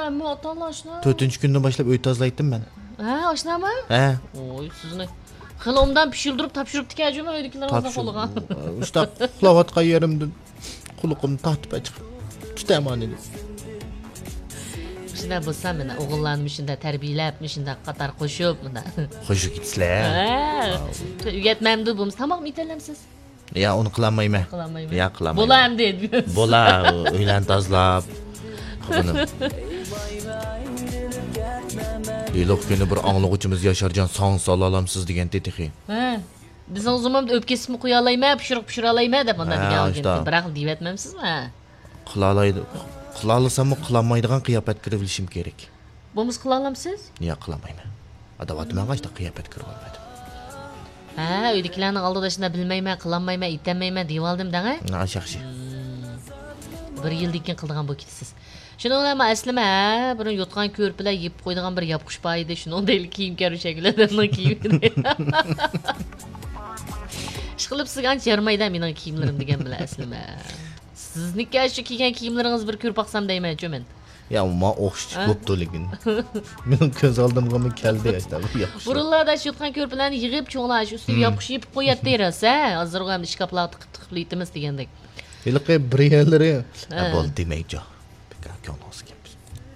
ama ata-Allah aşna. 4. günden başlap öy tozlaytdim ben. Ha, aşna mı? He. Oy, sizni xilomdan pishirdirib topshirib tikajimi uydagilaringizdan qo'liga. İşte xulavatqa yerimdin. Quluqim tatib chiqib. Tutaman edi. Shunda bo'lsa, mana o'g'illarni shunda tarbiyalab, shunda qatar qo'shib, mana. Qo'shib gitsizlar. Ha. Uyatmamdi bo'lmasa, tamoqmi yetalamsiz? Ya onu qilmayman. Qilmayman. Ya qilmayman. Bo'lam dedi. Bo'la, uylarni tozlab. Qilib. Yo'q kuni bir anglag'uchimiz Yasharjon song sola olamsiz degan tetiqi. Ha. Biz o zaman öpkesimi qo'ya olayman, pishira olayman deb mana degan ekan. Biroq deyapmamsizmi? Qila oladi. Qila olsam-mu qilolmaydigan qiyofat kirib olishim kerak. Bo'lmasa qila olamsiz? Yo'q, qilmayman. Adovatimga qashda qiyofat kirib olmadim. Ha, uydagilarning oldida shunda bilmayman, qilolmayman, aytmayman deb oldim da. Ha, yaxshi. Bir yildan keyin qildigan bu ketisiz. Shuni o'ylayman, aslima, bir yotgan ko'rpilar yeb qo'ydigan bir yopqish bor edi, shuni deylik kiyim ko'rish shaklida kiyimni. Ishqilib siz ancha yarmaydan mening kiyimlarim degan bilan aslima. Sizniki shu kiygan kiyimlaringiz bir ko'rib baqsam deyman-ku men. Ya men o'xshib bo'pti lekin. Mening ko'z oldimga men keldi asta bu yaxshi. Burunlarda shu yotgan ko'rpilarni yig'ib, cho'nglash ustiga yopish yeb qo'yatdi rasa. Hozir ham ishkaplarni tiqib aytamiz degandek. Ilqi bir yerlari bo'l demayjo. Bekakyonos kepsiz.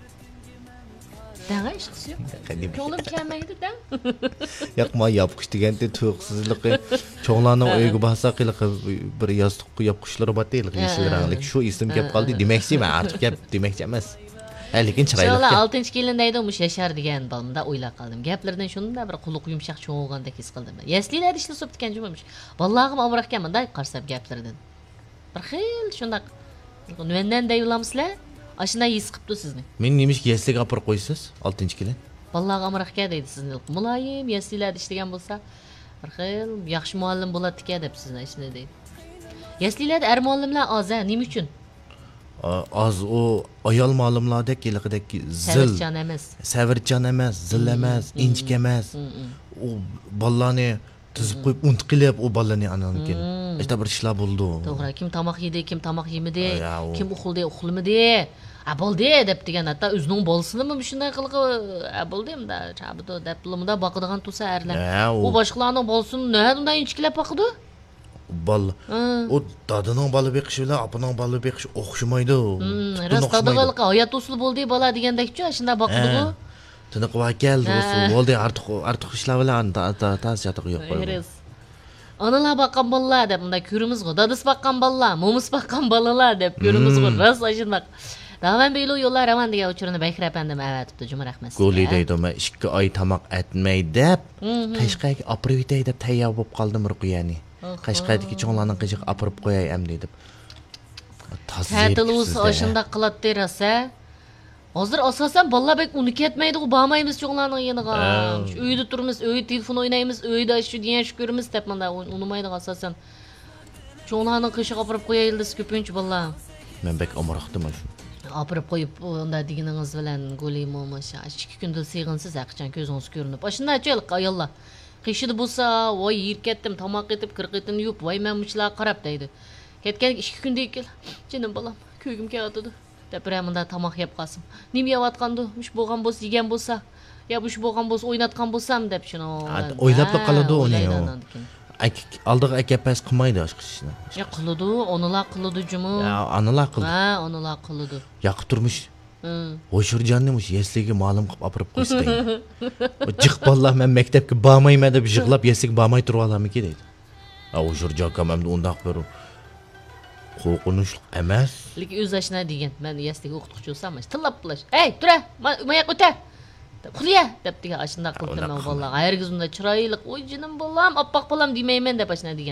Dağa ishqisi yo'q. Ko'nglim kelmaydi-da. Yo'q, men yopqish deganda to'qsizligi cho'nglarning uyga borsa qilqi bir yostiq qo'yib qushlari bor deylik, yesil ranglik. Shu ism kelib qoldi demoqchiman, ortiq gap demoqchi emas. Lekin chiroyli. Sho'la 6-kelin deydi, umush Yashar degan bolamda o'ylab qoldim. Gaplardan shunda bir quluq yumshoq cho'g'gandek his qildim. Yaslilar ishla so'ptikan jumamış. Vallahim amroqman da qarsab gaplardan. Bir xil shundaq nuvendan deyulamsizlar. Ashuna his qilibdi sizni. Men nemish yasliga olib qo'ysiz 6-kelin? Vallahi amroqqa deydi sizni. Muloyim yaslilar ishlagan bo'lsa, bir xil yaxshi muallim bo'ladi-ka deb sizni ishni deydi. Yaslilar er muallimlar oz, nima uchun? Az o ayol muallimlardek yilqidek zil. Savirchan emas. Savirchan emas, zil emas, inchik emas. O ballani tizib qo'yib unt qilib o ballani ananikin. İşte bir ishlar bo'ldi. To'g'ri, kim tomoq yedi, kim tomoq yemadi, kim uxuldi, uxulmadi. Bo'ldi deb degan hatto o'zining bolasini shunday qilib bo'ldimda, chabdo deb pulimda boqadigan tursa erlar. U boshqalarning bolasini nima inchiklab boqdi? Bal. O dadining bola beqishi bilan apining bola beqishi o'xshamaydi. Rostadag'ilqa hayot usuli bo'ldi bola degandek-ku, shunday boqdi-ku. Tiniq va keldi, bo'ldi ortiq ishlar bilan ta'sir yo'q qo'ydi. Analar baqqan bolalar deb bunda ko'rimizg'u, dadis baqqan bolalar, mo'mis baqqan bolalar deb ko'rimizg'u, rost ashundoq. Davam beylo yo'llar ravan degan uchurini Bakir apandim avatibdi, juma rahmat. Go'li deydi, men 2 oy tamoq atmay deb, Qashqaga opirib etay deb tayyor bo'lib qoldim ruqiyani. Qashqadagi cho'nglarning qijiq opirib qo'yay am deb. Ta'tilus ashunda qiladi rosa. Hozir asosan bolalar bek uni ketmaydi, u bormaymiz cho'nglarning yeniga. Shu uyda turimiz, uyda telefon o'ynaymiz, uyda shu degan shu ko'rimiz deb menda unmaydi asosan. Cho'nglarning qijiq opirib qo'yayildi ko'pincha bolalar. Men bek omroqdim shu. Opirib qo'yib unda deganingiz bilan go'lim olmasa 2 kunda sig'insiz aqchan ko'zingiz ko'rinib. Shunday ayollar. Qishida bo'lsa, voy yirkatdim, tomoq etib, qirqitini yuvib, voy men muchlar qarab deydi. Ketgan 2 kunda kel, jinim bolam, ko'gim kelyapti. Deb biramda tomoq yeb qolsim. Nima yeyotgandi? Mush bo'lgan bo'lsa, yegan bo'lsa, yo mush bo'lgan bo'lsa, o'ynatgan bo'lsam deb shuni. O'ylab qoladi uni. Aldiq akapas qilmaydi boshqa ishni. Ya qiladi, onalar qiladi jumi. Ya, onalar qildi. Ha, onalar qiladi. Yoqib turmush. O'shirjanni mush yesliga ma'lum qilib opirib qo'ysa. Jiq bolalar men maktabga bormayman deb yig'lab yesliga bormay turib olamiki deydi. O'shirjon ham undaq bir qo'rqinchli emas. Lekin o'z ashna degan. Men yesliga o'qituvchi bo'lsam, tillab qilish. "Ey, tura, men o'ta." Quliya deb degan ashunda qildim vallahi. Ayirgiz unda chiroyli, "Oy jinim bolam, oppoq bolam" demayman deb ashna degan.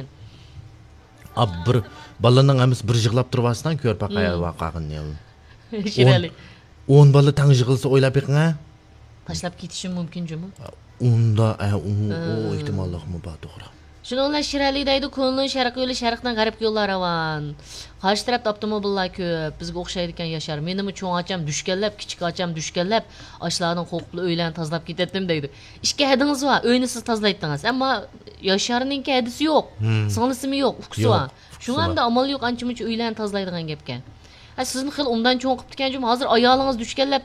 Bir bolaning hammasi bir yig'lab turibasdan ko'rpa qayar vaqag'ini. Shirali. 10 bola tang yig'ilsa o'ylab yiqing a? Tashlab ketishim mumkin jumi. Unda o ehtimollarmi bor to'g'ri. Shuningla Shirali deydi, ko'lning sharq yo'li sharqdan g'arbga yo'llar ravan. Qarshi tarafda avtomobillar ko'p, bizga o'xshaydi ekan Yashar. Menimi cho'ng ocham dushkanlab, kichik ocham dushkanlab, ashlarning qo'qli uylarni tozalab ketdim deydi. Ishga hadingiz bor, uyni siz tozalaytdingiz, ammo Yasharning hadisi yo'q. Sonlisimi yo'q, uqsi bor. Shunganda amal yo'q, ancha-muncha uylarni tozalaydigan gapga. Sizni xil undan cho'ng qilib ekan, hozir ayolingiz dushkanlab